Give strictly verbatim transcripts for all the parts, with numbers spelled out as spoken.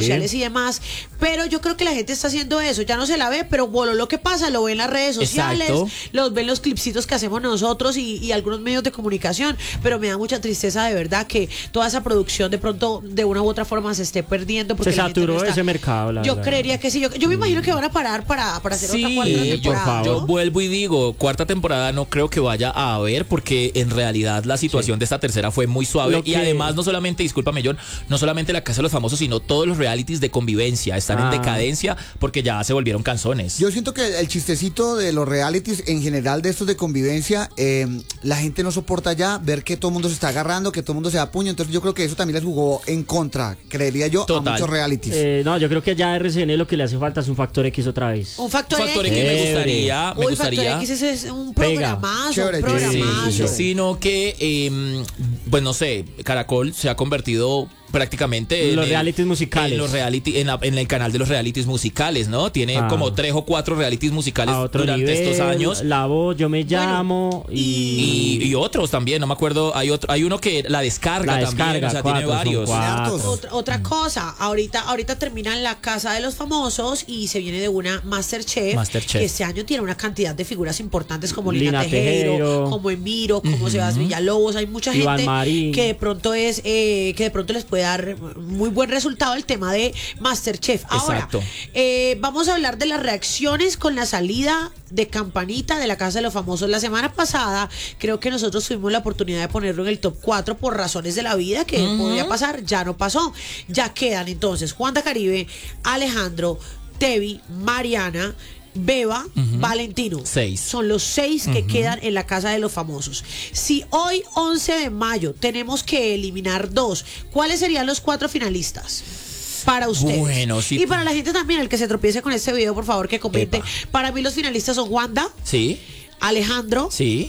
sociales y demás, pero yo creo que la gente está haciendo eso, ya no se la ve, pero bueno, lo que pasa, lo ve en las redes sociales, Exacto. los ven los clipsitos que hacemos nosotros y, y algunos medios de comunicación, pero me da mucha tristeza de verdad que toda esa producción de pronto de una u otra forma se esté perdiendo porque Se la gente saturó no está- ese mercado, la yo verdad. creería que sí, yo, yo me imagino que van a parar para, para hacer otra cuarta Sí, temporada, por favor. yo ¿no? vuelvo y digo, cuarta temporada no creo que vaya a haber porque en realidad la situación de esta tercera fue muy suave Lo y que- además no solamente, discúlpame John, no solamente la Casa de los Famosos, sino todos los realities de convivencia están Ah. en decadencia porque ya se volvieron canzones. Yo siento que el chistecito de los realities en general de estos de convivencia, eh, la gente no soporta ya ver que todo el mundo se está agarrando, que todo el mundo se da puño, entonces yo creo que eso también les jugó en contra, creería yo, Total. a muchos realities. Eh, no, yo creo que ya a R C N lo que le hace falta es un factor X otra vez. Un factor, Factor X. X me Chévere. gustaría, me Uy, gustaría. Factor X es un Pega. programazo, Chévere, un chévere. programazo. Sí, sí, sí. Sino que, eh, pues no sé, Caracol se ha convertido prácticamente en Los el- realities musicales. en los reality, en, la- en el canal de los realities musicales, ¿no? Tiene Ah. como tres o cuatro realities musicales A otro durante nivel, estos años. La voz, yo me llamo y, Y, y otros también, no me acuerdo, hay otro, hay uno que la descarga La también, descarga, o sea, cuatro, tiene son varios. cuatro. Hartos. Otra, otra cosa, ahorita, ahorita termina la Casa de los Famosos y se viene de una Masterchef, Masterchef. que este año tiene una cantidad de figuras importantes como Lina, Lina Tejero, Tejero. como Emiro, como Sebas Villalobos, hay mucha Iván gente Marín. que de pronto es, eh, que de pronto les puede dar muy buen resultado el tema de Masterchef. Ahora, Exacto. eh, vamos a hablar de las reacciones con la salida de Campanita de la Casa de los Famosos. La semana pasada creo que nosotros tuvimos la oportunidad de ponerlo en el top cuatro por razones de la vida que podía pasar, ya no pasó. Ya quedan entonces Juanda Caribe, Alejandro, Tevi, Mariana, Beba, Valentino. Seis. Son los seis que quedan en la Casa de los Famosos. Si hoy, once de mayo, tenemos que eliminar dos, ¿cuáles serían los cuatro finalistas? Para ustedes. Bueno, sí. Y para la gente también, el que se tropiece con este video, por favor, que comente. Epa. Para mí los finalistas son Wanda, Sí, Alejandro, sí,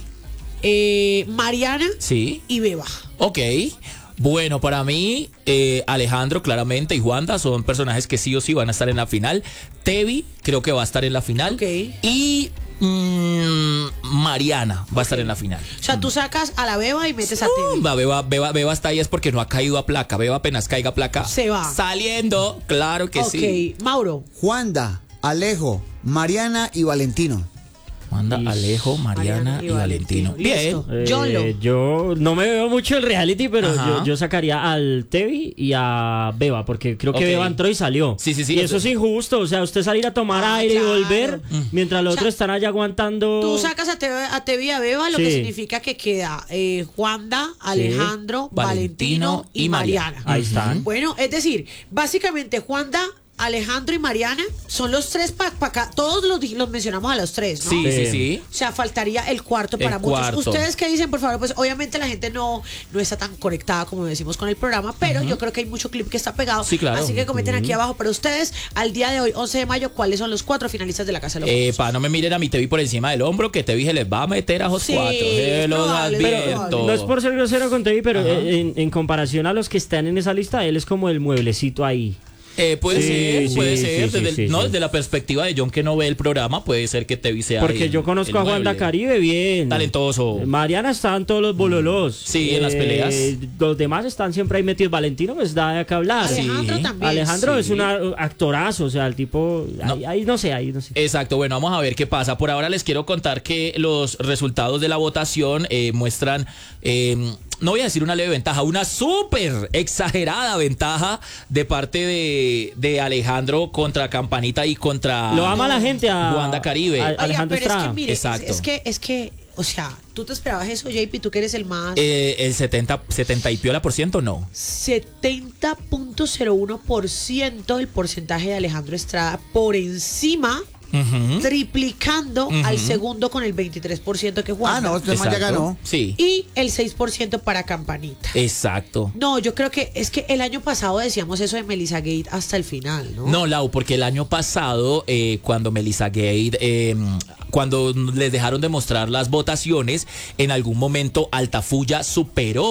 eh, Mariana sí. y Beba. Ok. Bueno, para mí, eh, Alejandro claramente y Juanda son personajes que sí o sí van a estar en la final. Tevi creo que va a estar en la final. Ok. Y mm, Mariana va a estar en la final. O sea, tú sacas a la Beba y metes a Uh, Tevi. va, Beba, Beba, Beba está ahí es porque no ha caído a placa. Beba apenas caiga a placa. Se va. Saliendo, claro que Ok, sí. Mauro. Juanda, Alejo, Mariana y Valentino. Manda Y- Alejo, Mariana, y, Valentino. Bien. Listo. Eh, Yolo. yo no me veo mucho el reality, pero Ajá. yo, yo sacaría al Tevi y a Beba, porque creo que Ok. Beba entró y salió. Sí, sí, sí, Y o eso sea- es injusto, o sea, usted salir a tomar Ah, aire claro. y volver, mientras los O sea, otros están allá aguantando. Tú sacas a Tevi, a Tevi y a Beba, lo Sí. que significa que queda eh, Juanda, Alejandro, Valentino, Valentino y y Mariana. Mariana. Ahí están. Bueno, es decir, básicamente Juanda, Alejandro y Mariana son los tres para acá. Todos los, di- los mencionamos a los tres, ¿no? Sí, sí, Sí. sí. O sea, faltaría el cuarto El para muchos. cuarto. ¿Ustedes qué dicen, por favor? Pues obviamente la gente no, no está tan conectada como decimos con el programa, pero yo creo que hay mucho clip que está pegado. Sí, claro. Así que comenten aquí abajo para ustedes, al día de hoy, once de mayo, cuáles son los cuatro finalistas de la Casa de los Eh, Famosos. pa, no me miren a mi Tevi por encima del hombro, que Tevi se les va a meter a los Sí, cuatro. Se es los probable, es advierto. probable. No es por ser grosero con Tevi, pero Ajá. eh, en, en comparación a los que están en esa lista, él es como el mueblecito ahí. Eh, puede Sí, ser, sí, puede sí, ser. sí, desde, el- sí, no, sí. desde la perspectiva de John que no ve el programa, puede ser que Tevi sea Porque el- yo conozco el a Juanda mueble. Caribe bien. Talentoso. Mariana están todos los bololos. Sí, en las peleas. Los demás están siempre ahí metidos. Valentino, pues da de qué hablar. Alejandro sí. también. Alejandro sí. es un a- actorazo, o sea, el tipo. No. Ahí, ahí no sé, ahí no sé. Exacto, bueno, vamos a ver qué pasa. Por ahora les quiero contar que los resultados de la votación eh, muestran, eh, no voy a decir una leve ventaja, una súper exagerada ventaja de parte de, de Alejandro contra Campanita y contra Lo ama la gente a. Wanda Caribe. a- Oiga, Alejandro pero es que Estrada. mire, es, Exacto. es que, es que, o sea, tú te esperabas eso, J P, tú que eres el más. Eh, el setenta, setenta y piola por ciento no. setenta punto cero uno por ciento el porcentaje de Alejandro Estrada por encima, Ujú. triplicando al segundo con el veintitrés por ciento que Ah, Juanda. no, este man ya Exacto. ganó. Sí, Y el seis por ciento para Campanita. exacto. No, yo creo que es que el año pasado decíamos eso de Melissa Gate hasta el final, ¿no? No, Lau, porque el año pasado, eh, cuando Melissa Gate, eh, cuando les dejaron de mostrar las votaciones, en algún momento Altafulla superó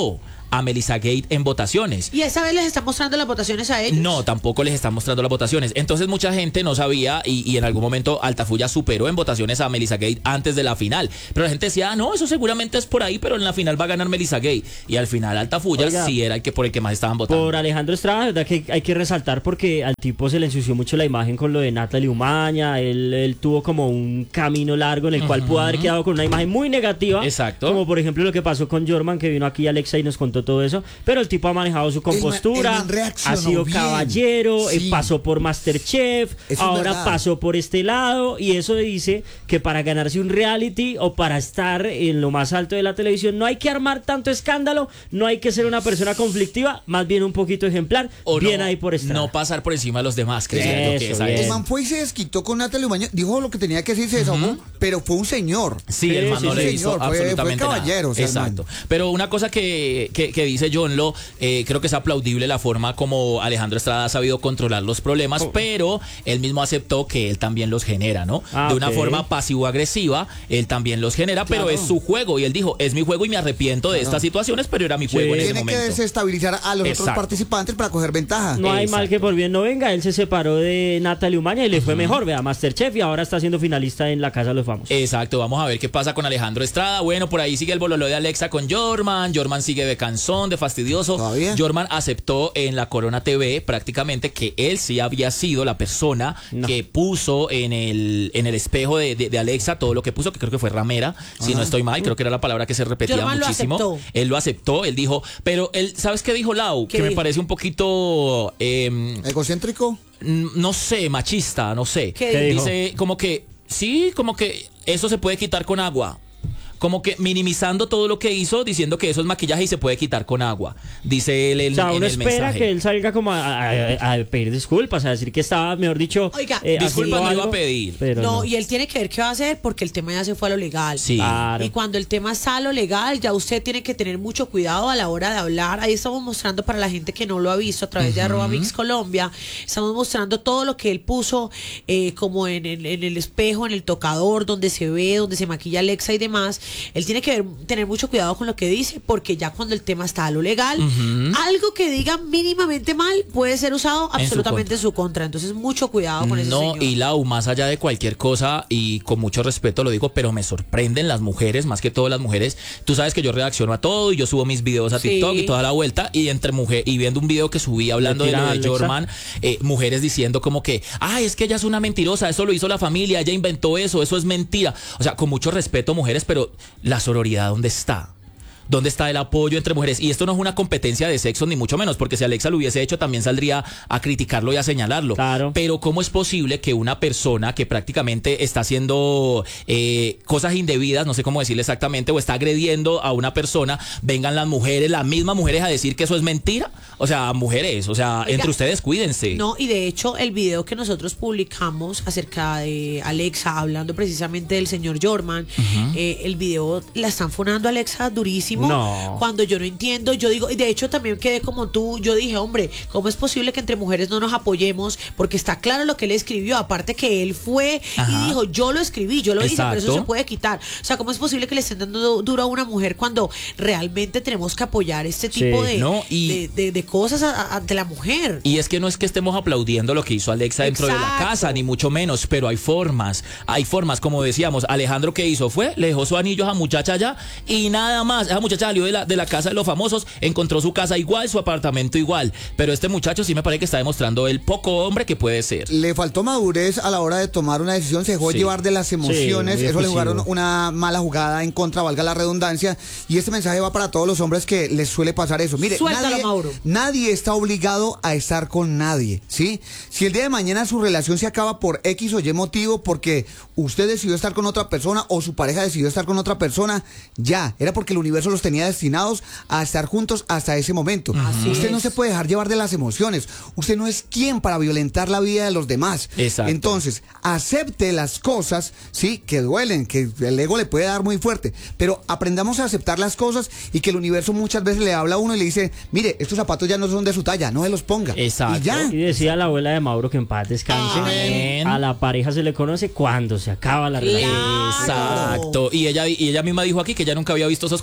a Melissa Gate en votaciones. ¿Y esa vez les están mostrando las votaciones a ellos? No, tampoco les están mostrando las votaciones. Entonces mucha gente no sabía y, y en algún momento Altafulla superó en votaciones a Melissa Gate antes de la final. Pero la gente decía, ah, no, eso seguramente es por ahí, pero en la final va a ganar Melissa Gate. Y al final Altafulla Oiga, sí era el que por el que más estaban votando. Por Alejandro Estrada, verdad que hay que resaltar porque al tipo se le ensució mucho la imagen con lo de Natalie Umaña. Él, él tuvo como un camino largo en el cual pudo haber quedado con una imagen muy negativa. Exacto. Como por ejemplo lo que pasó con Jorman, que vino aquí Alexa y nos contó todo eso. Pero el tipo ha manejado su compostura, el man ha sido bien. caballero, Sí. eh, pasó por Masterchef, Eso es ahora verdad. pasó por este lado. Y eso dice que para ganarse un reality o para estar en lo más alto de la televisión no hay que armar tanto escándalo, no hay que ser una persona conflictiva, más bien un poquito ejemplar. O bien no, ahí por Estrada. no pasar por encima de los demás, creo Eso, que esa bien. es. El man fue y se desquitó con Natalia Umaña, dijo lo que tenía que decir, se desahogó, pero fue un señor. Sí, Sí, el man sí, no sí, le señor, hizo fue- fue absolutamente caballero, nada. o sea, el man. Exacto. Pero una cosa que, que, que dice John Lo, eh, creo que es aplaudible la forma como Alejandro Estrada ha sabido controlar los problemas, Oh. pero él mismo aceptó que él también los genera, ¿no? Ah, de una ok. forma pasivo-agresiva, él también los genera, pero Claro. es su juego. Y él dijo, es mi juego y me arrepiento de estas situaciones, pero era mi juego en ese Tiene que momento. desestabilizar a los Exacto. otros participantes para coger ventaja. No hay Exacto. mal que por bien no venga. Él se separó de Natalie Umaña y le fue mejor. Vea, Masterchef y ahora está siendo finalista en La Casa de los Famosos. Exacto, vamos a ver qué pasa con Alejandro Estrada. Bueno, por ahí sigue el bololo de Alexa con Jorman. Jorman sigue de cansón, de fastidioso. ¿Todavía? Jorman aceptó en la Corona T V prácticamente que él sí había sido la persona No. que puso en el, en el espejo de, de- de Alexa todo lo que puso, que creo que fue ramera, si no estoy mal, creo que era la palabra que se repetía Jorman lo muchísimo. aceptó. Él lo aceptó, él dijo, pero él, ¿sabes qué dijo Lau? ¿Qué Que me dijo? parece un poquito... em, Egocéntrico. Mm, no sé, machista, no sé. ¿Qué ¿Qué dijo? Dice como que, sí, como que eso se puede quitar con agua. Como que minimizando todo lo que hizo, diciendo que eso es maquillaje y se puede quitar con agua. Dice él en, O sea, en uno el espera mensaje. que él salga como a, a- a pedir disculpas, a decir que estaba, mejor dicho, Oiga, disculpas haciendo no iba a algo, pedir. pero No, no. y él tiene que ver qué va a hacer porque el tema ya se fue a lo legal. Sí. Claro. Y cuando el tema está a lo legal, ya usted tiene que tener mucho cuidado a la hora de hablar. Ahí estamos mostrando para la gente que no lo ha visto a través de arroba Mix Colombia. Estamos mostrando todo lo que él puso eh, como en el, en el espejo, en el tocador, donde se ve, donde se maquilla Alexa y demás. Él tiene que ver- tener mucho cuidado con lo que dice porque ya cuando el tema está a lo legal, algo que diga mínimamente mal puede ser usado su absolutamente en su contra. Entonces mucho cuidado con ese No, señor. y Lau, más allá de cualquier cosa, y con mucho respeto lo digo, pero me sorprenden las mujeres, más que todo las mujeres. Tú sabes que yo reacciono a todo y yo subo mis videos a Sí. TikTok y toda la vuelta, y entre mujer y viendo un video que subí hablando de Mentira, lo de Alexa. Jorman, eh, mujeres diciendo como que, ah, es que ella es una mentirosa, eso lo hizo la familia, ella inventó eso, eso es mentira. O sea, con mucho respeto, mujeres, pero la sororidad, ¿dónde está? ¿Dónde está el apoyo entre mujeres? Y esto no es una competencia de sexo, ni mucho menos, porque si Alexa lo hubiese hecho, también saldría a criticarlo y a señalarlo. Claro. Pero ¿cómo es posible que una persona que prácticamente está haciendo eh, cosas indebidas, no sé cómo decirle exactamente, o está agrediendo a una persona, vengan las mujeres, las mismas mujeres, a decir que eso es mentira? O sea, mujeres, o sea, Oiga, entre ustedes cuídense. No, y de hecho el video que nosotros publicamos acerca de Alexa, hablando precisamente del señor Jorman, eh, el video la están fonando a Alexa durísimo. No. Cuando yo no entiendo, yo digo, y de hecho también quedé como tú, yo dije, hombre, ¿cómo es posible que entre mujeres no nos apoyemos? Porque está claro lo que él escribió, aparte que él fue Ajá. y dijo, yo lo escribí, yo lo hice, pero eso Exacto. se puede quitar. O sea, ¿cómo es posible que le estén dando duro a una mujer cuando realmente tenemos que apoyar este tipo Sí. de, No, y- de, de- de cosas a- a- ante la mujer? Y es que no es que estemos aplaudiendo lo que hizo Alexa dentro de la Exacto. casa, ni mucho menos, pero hay formas, hay formas, como decíamos, Alejandro, ¿qué hizo? Fue, le dejó su anillo a esa muchacha allá y nada más, esa muchacha salió de la, de la casa de los famosos, encontró su casa igual, su apartamento igual, pero este muchacho sí me parece que está demostrando el poco hombre que puede ser. Le faltó madurez a la hora de tomar una decisión, se dejó Sí. llevar de las emociones, Sí, muy eso le efusivo. jugaron una mala jugada en contra, valga la redundancia, y este mensaje va para todos los hombres que les suele pasar eso. Mire, Suéltalo, nadie, Mauro. nadie está obligado a estar con nadie, ¿sí? Si el día de mañana su relación se acaba por X o Y motivo, porque usted decidió estar con otra persona o su pareja decidió estar con otra persona, ya, era porque el universo los tenía destinados a estar juntos hasta ese momento. Así Usted no es. se puede dejar llevar de las emociones, usted no es quien para violentar la vida de los demás. Exacto. Entonces, acepte las cosas, sí, que duelen, que el ego le puede dar muy fuerte, pero aprendamos a aceptar las cosas y que el universo muchas veces le habla a uno y le dice, mire, estos zapatos ya no son de su talla, no se los ponga. Exacto. Y ya. Y decía la abuela de Mauro que en paz descanse. Amén. A la pareja se le conoce cuando se acaba la Claro. relación. Exacto. Y ella, y ella misma dijo aquí que ella nunca había visto esos comportamientos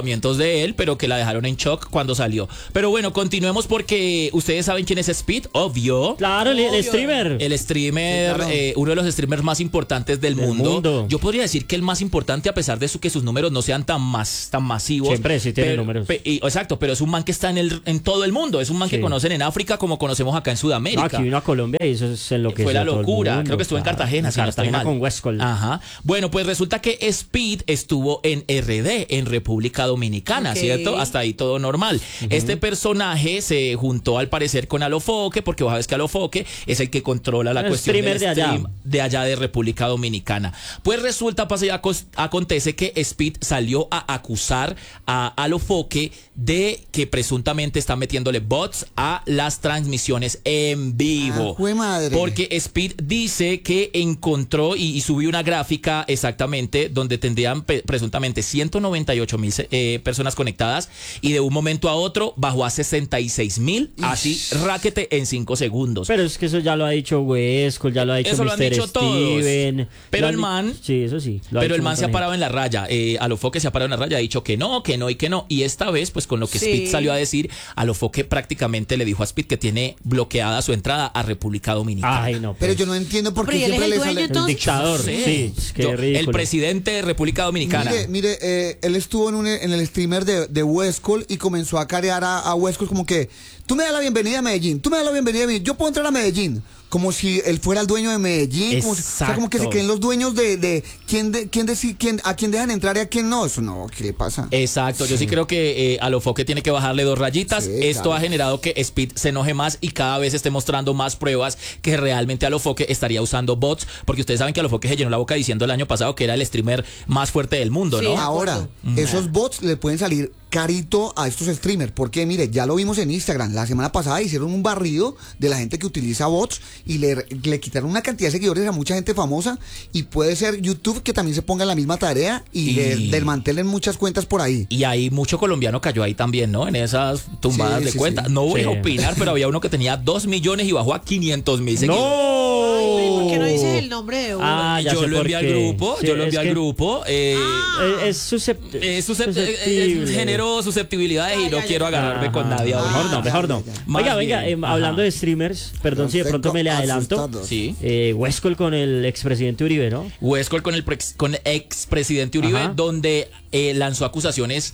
comportamientos de él, pero que la dejaron en shock cuando salió. Pero bueno, continuemos porque ustedes saben quién es Speed, obvio. Claro, el, el streamer. El streamer, Sí, claro. eh, uno de los streamers más importantes del, Del mundo. mundo. Yo podría decir que el más importante, a pesar de su, que sus números no sean tan, más, tan masivos. Siempre sí tiene pero- números. pe- y- exacto, pero es un man que está en, el, en todo el mundo. Es un man que Sí. conocen en África como conocemos acá en No, Sudamérica. aquí vino a Colombia y eso es en lo que Fue la locura. Creo que estuvo en Cartagena, si no estoy Cartagena mal. con Westcol. Ajá. Bueno, pues resulta que Speed estuvo en R D, en República Dominicana, Ok. ¿cierto? Hasta ahí todo normal. Este personaje se juntó al parecer con Alofoque, porque vos sabes que Alofoque es el que controla la El cuestión streamer del de allá. stream de allá de República Dominicana. Pues resulta, pasa y acos- acontece que Speed salió a acusar a Alofoque de que presuntamente está metiéndole bots a las transmisiones en vivo. Ah, jue madre. Porque Speed dice que encontró y, y subió una gráfica exactamente donde tendrían pe- presuntamente ciento noventa y ocho mil eh, personas conectadas y de un momento a otro bajó a sesenta y seis mil, así raquete en cinco segundos. Pero es que eso ya lo ha dicho Westcol, ya lo ha dicho Eso lo han mister dicho todos. Steven. Pero Lo han el di- man- Sí, eso sí. lo ha Pero dicho el un man se ha montón de parado en la raya, eh, Alofoque se ha parado en la raya, ha dicho que no, que no y que no. Y esta vez, pues con lo que Sí. Speed salió a decir, Alofoque prácticamente le dijo a Speed que tiene bloqueada su entrada a República Dominicana. Ay, no. Pero pues, yo no entiendo por Pero qué ¿y él es siempre el le dueño, sale... el entonces? dictador. Sí. Sí, es que Yo- ridículo. el presidente de República Dominicana. Mire, mire eh, él estuvo en, un- en el streamer de, de Westcol y comenzó a carear a, a Westcol como que tú me das la bienvenida a Medellín, tú me das la bienvenida a Medellín, yo puedo entrar a Medellín. Como si él fuera el dueño de Medellín, como, si- o sea, como que se Exacto. creen los dueños de, de quién de quién deci- quién a quién dejan entrar y a quién no. Eso no, ¿qué le pasa? Exacto, yo sí creo que eh, Alofoque tiene que bajarle dos rayitas. Sí, Esto claro. ha generado que Speed se enoje más y cada vez esté mostrando más pruebas que realmente Alofoque estaría usando bots, porque ustedes saben que Alofoque se llenó la boca diciendo el año pasado que era el streamer más fuerte del mundo, Sí. ¿no? Ahora, esos bots le pueden salir carito a estos streamers, porque mire, ya lo vimos en Instagram, la semana pasada hicieron un barrido de la gente que utiliza bots y le, le quitaron una cantidad de seguidores a mucha gente famosa y puede ser YouTube que también se ponga en la misma tarea y, Y- le desmantelen muchas cuentas por ahí. Y ahí mucho colombiano cayó ahí también, ¿no? En esas tumbadas Sí, de sí, cuenta. sí. No voy a Sí. opinar, pero había uno que tenía dos millones y bajó a quinientos mil seguidores. ¡No! Ay, ¿por qué no dices el nombre de uno? Ah, ya yo sé lo por envié al qué. grupo, Sí, yo lo es envié al que grupo. eh, Es, es suscept- es suscept- susceptible. es- generó susceptibilidades y Ay, no ay, quiero ay. agarrarme con Ajá. nadie ahora. Mejor no, mejor no. Más Oiga, bien. venga, em, Ajá. hablando de streamers, perdón si de pronto me le adelanto. Asustados. Sí. Eh, Westcol con el expresidente Uribe, ¿no? Westcol con el prex- con el expresidente Uribe, Ajá. donde eh, lanzó acusaciones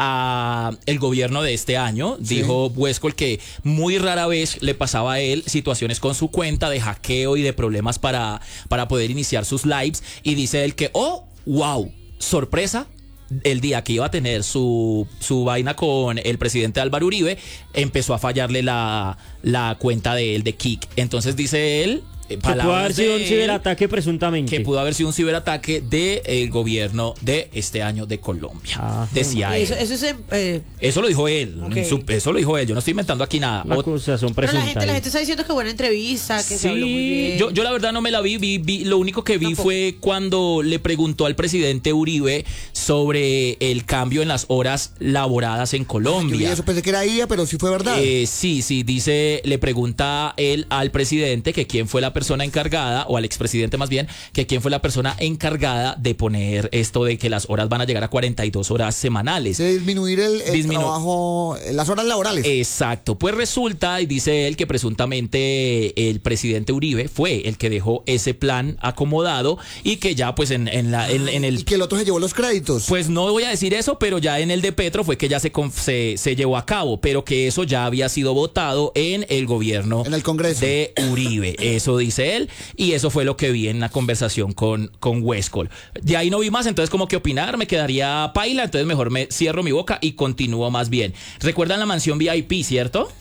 a el gobierno de este año. Dijo Westcol que muy rara vez le pasaba a él situaciones con su cuenta de hackeo y de problemas para, para poder iniciar sus lives. Y dice él que, oh, wow, sorpresa. El día que iba a tener su, su vaina con el presidente Álvaro Uribe, empezó a fallarle la, la cuenta de él de Kik. Entonces dice él, eh, Que pudo palabras haber sido de un él, ciberataque presuntamente. que pudo haber sido un ciberataque del gobierno de este año de Colombia. Ah, decía él. Eso, eso es... eh, Eso lo dijo él. Ok. Su- eso lo dijo él. Yo no estoy inventando aquí nada. Una Ot- acusación pero la presunta. gente, la ahí. gente está diciendo que buena entrevista, que se habló muy Sí, bien. yo, yo la verdad no me la vi, vi, vi- lo único que vi Tampoco. fue cuando le preguntó al presidente Uribe sobre el cambio en las horas laboradas en Yo vi Colombia. eso, pensé que era I A, pero sí fue verdad. Eh, sí, sí, dice, le pregunta él al presidente que quién fue la persona encargada, o al expresidente más bien, que quién fue la persona encargada de poner esto de que las horas van a llegar a cuarenta y dos horas semanales. De disminuir el, el Disminu- trabajo, las horas laborales. Exacto, pues resulta y dice él que presuntamente el presidente Uribe fue el que dejó ese plan acomodado y que ya pues en, en la, en, en y el... que el otro se llevó los créditos. Pues no voy a decir eso, pero ya en el de Petro fue que ya se, con- se, se llevó a cabo, pero que eso ya había sido votado en el gobierno En el Congreso. de Uribe. Eso dice él, y eso fue lo que vi en la conversación con, con Westcol. De ahí no vi más, entonces como que opinar me quedaría paila, entonces mejor me cierro mi boca y continúo más bien. ¿Recuerdan la mansión V I P, cierto?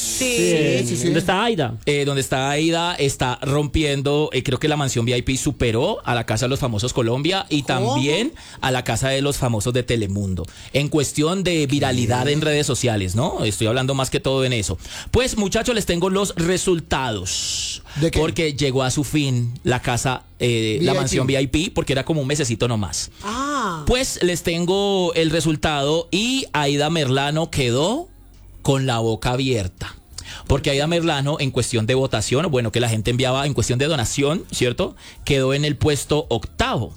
Sí. Sí, ¿Dónde está Aida? Eh, donde está Aida, está rompiendo, eh, creo que la mansión V I P superó a la Casa de los Famosos Colombia y ¿Cómo? también a la Casa de los Famosos de Telemundo. En cuestión de viralidad en redes sociales, ¿no? Estoy hablando más que todo en eso. Pues muchachos, les tengo los resultados. ¿De qué? Porque llegó a su fin la casa, eh, la V I P. mansión V I P, porque era como un mesecito nomás. Ah. Pues les tengo el resultado y Aida Merlano quedó con la boca abierta. Porque Aida Merlano, en cuestión de votación, bueno, que la gente enviaba en cuestión de donación, ¿cierto? Quedó en el puesto octavo.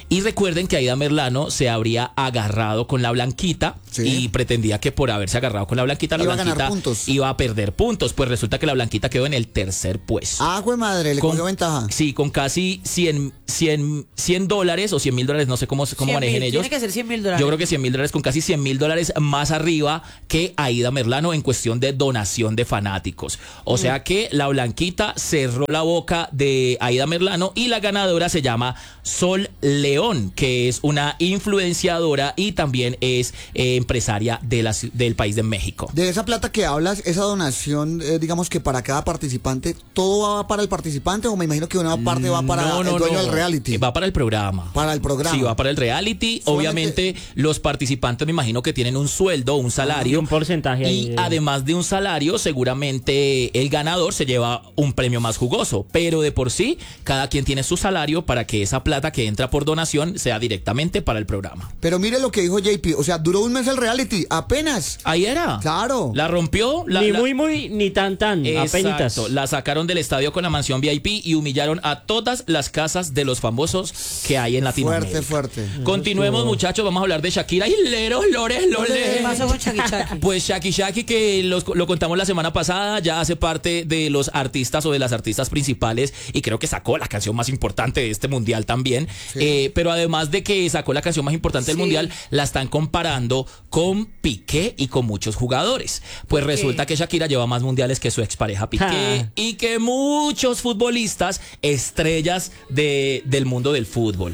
Y recuerden que Aida Merlano se habría agarrado con la Blanquita Sí. y pretendía que por haberse agarrado con la Blanquita, la Iba a ganar Blanquita puntos. iba a perder puntos. Pues resulta que la Blanquita quedó en el tercer puesto. Ah, güey madre, le Con- cogió ventaja. Sí, con casi cien, cien, cien dólares o cien mil dólares, no sé cómo, cómo cien manejen mil, ellos. Tiene que ser cien mil dólares. Yo creo que cien mil dólares, con casi cien mil dólares más arriba que Aida Merlano en cuestión de donación de fanáticos. O sea que la Blanquita cerró la boca de Aida Merlano y la ganadora se llama Sol León, que es una influenciadora y también es eh, empresaria de la ci- del país de México. De esa plata que hablas, esa donación, eh, digamos que para cada participante, ¿todo va para el participante o me imagino que una parte va para No, no, el dueño no. del reality? Eh, Va para el programa. Para el programa. Sí, va para el reality. Solamente- Obviamente, los participantes me imagino que tienen un sueldo, un salario. Y un porcentaje ahí Y de- además de un salario, seguramente el ganador se lleva un premio más jugoso. Pero de por sí, cada quien tiene su salario para que esa plata que entra por donación sea directamente para el programa. Pero mire lo que dijo J P, o sea, duró un mes el reality, apenas. Ahí era. Claro. La rompió. La, ni la- muy, muy, ni tan, tan. Apenitas. Exacto, la sacaron del estadio con la mansión V I P y humillaron a todas las casas de los famosos que hay en Latinoamérica. Fuerte, fuerte. Continuemos, muchachos, vamos a hablar de Shakira y Leros, Lores, ¿Qué Lores. pasó con Chucky Chucky? Pues Shaki Shaki, que los- lo contamos la semana pasada, ya hace parte de los artistas o de las artistas principales y creo que sacó la canción más importante de este mundial también. Eh, pero además de que sacó la canción más importante del Sí. mundial, la están comparando con Piqué y con muchos jugadores. Pues ¿Por qué? resulta que Shakira lleva más mundiales que su expareja Piqué Ja. y que muchos futbolistas, estrellas de, del mundo del fútbol.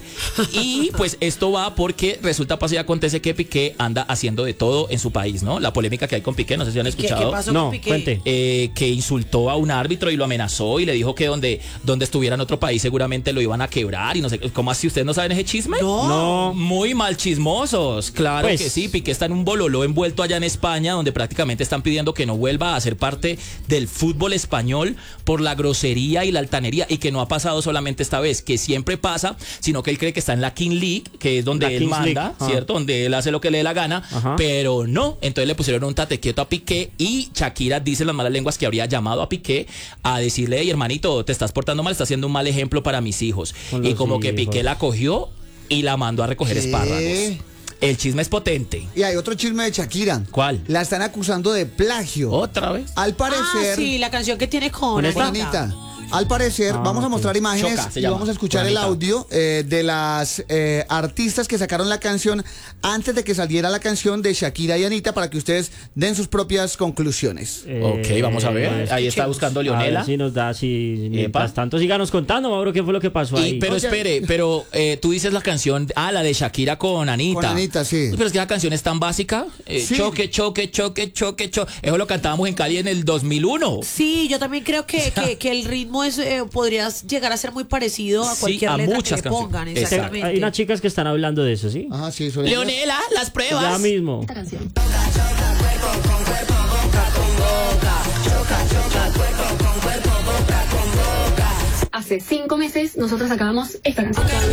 Y pues esto va porque resulta, pasa y acontece que Piqué anda haciendo de todo en su país, ¿no? La polémica que hay con Piqué, no sé si han ¿Qué, escuchado. qué pasó No, con Piqué? cuente. Eh, que insultó a un árbitro y lo amenazó y le dijo que donde, donde estuviera en otro país seguramente lo iban a quebrar y no sé, ¿cómo así? ¿Ustedes no saben ese chisme? No. No. Muy mal chismosos, claro Pues- que sí. Piqué está en un bololó envuelto allá en España donde prácticamente están pidiendo que no vuelva a ser parte del fútbol español por la grosería y la altanería y que no ha pasado solamente esta vez, que siempre pasa, sino que él cree que está en la King League, que es donde La él Kings manda, League. Ah. ¿cierto? Donde él hace lo que le dé la gana, Ajá. pero no. Entonces le pusieron un tate quieto a Piqué y Shakira dice las malas lenguas que habría llamado a Piqué a decirle, hey, hermanito, te estás portando mal, estás haciendo un mal ejemplo para mis hijos. Con Y los como que hijos. Piqué la cogió y la mandó a recoger ¿Qué? espárragos. El chisme es potente. Y hay otro chisme de Shakira. ¿Cuál? La están acusando de plagio. ¿Otra vez? Al Ah, parecer, sí, la canción que tiene con, ¿Con esta? Juanita, al parecer, Ah, vamos a ok. mostrar imágenes Choca, se y llama, vamos a escuchar el Juanita. audio eh, de las eh, artistas que sacaron la canción antes de que saliera la canción de Shakira y Anita para que ustedes den sus propias conclusiones. Eh, Ok, vamos a ver. Ahí está buscando A ver Leonela. si nos da, si mientras Epa. tanto síganos contando, Mauro, qué fue lo que pasó Y, ahí. pero Oye. espere, pero eh, tú dices la canción, ah, la de Shakira con Anita. Con Anita, sí. Pero es que la canción es tan básica. eh, Sí. Choque, choque, choque, choque, choque. Eso lo cantábamos en Cali en el dos mil uno. Sí, yo también creo que, que, que el ritmo es eh, podría llegar a ser muy parecido a Sí, cualquier a letra muchas que le canciones. pongan. Exacto. Exactamente. Hay unas chicas que están hablando de eso, ¿sí? Ajá, sí, soy Leonela, las pruebas. Ya mismo. Hace cinco meses nosotros acabamos esta canción.